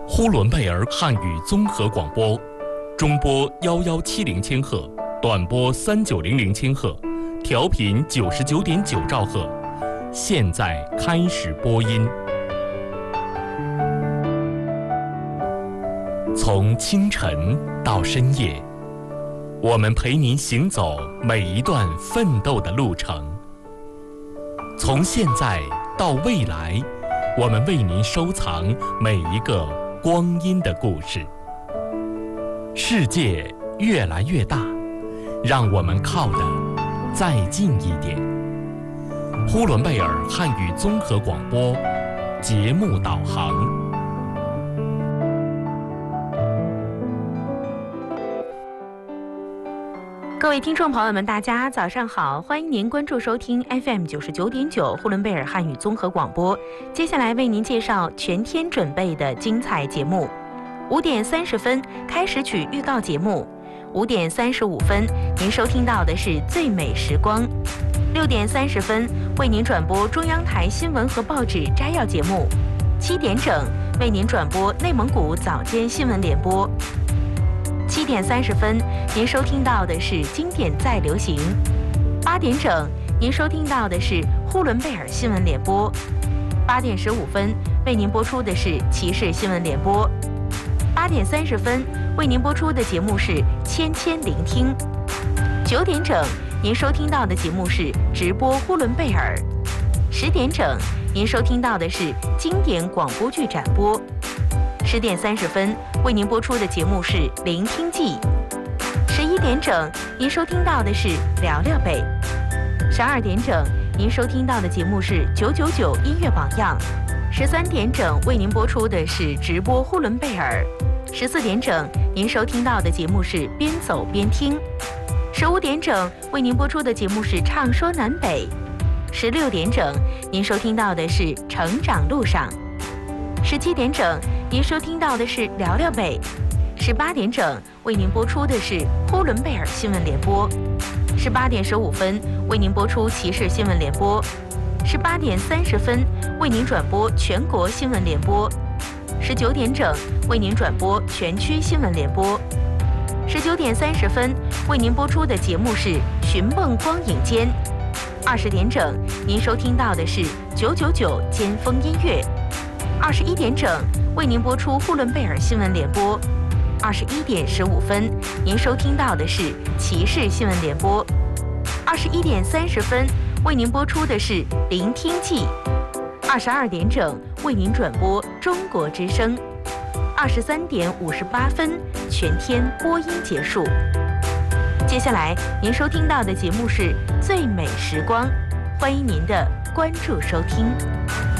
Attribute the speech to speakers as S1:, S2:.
S1: 呼伦贝尔汉语综合广播，中波1170千赫，短波3900千赫，调频99.9兆赫。现在开始播音。从清晨到深夜，我们陪您行走每一段奋斗的路程。从现在到未来，我们为您收藏每一个光阴的故事。世界越来越大，让我们靠得再近一点。呼伦贝尔汉语综合广播节目导航。
S2: 各位听众朋友们，大家早上好，欢迎您关注收听 FM 99.9呼伦贝尔汉语综合广播。接下来为您介绍全天准备的精彩节目。5点30分开始曲预告节目，5点35分您收听到的是最美时光，6点30分为您转播中央台新闻和报纸摘要节目，7点整为您转播内蒙古早间新闻联播。7点30分，您收听到的是经典再流行；8点整，您收听到的是呼伦贝尔新闻联播；8点15分，为您播出的是骑士新闻联播；8点30分，为您播出的节目是千千聆听；9点整，您收听到的节目是直播呼伦贝尔；10点整，您收听到的是经典广播剧展播；10点30分，为您播出的节目是《聆听记》；11点整，您收听到的是聊聊北；12点整，您收听到的节目是999音乐榜样；13点整，为您播出的是直播呼伦贝尔；14点整，您收听到的节目是边走边听；15点整，为您播出的节目是唱说南北；16点整，您收听到的是成长路上；17点整，您收听到的是聊聊北；18点整，为您播出的是呼伦贝尔新闻联播；18点15分，为您播出骑士新闻联播；18点30分，为您转播全国新闻联播；19点整，为您转播全区新闻联播；19点30分，为您播出的节目是寻梦光影间；20点整，您收听到的是999尖峰音乐；21点整，为您播出呼伦贝尔新闻联播；21点15分，您收听到的是骑士新闻联播；21点30分，为您播出的是聆听记；22点整，为您转播中国之声；23点58分，全天播音结束。接下来您收听到的节目是最美时光，欢迎您的关注收听。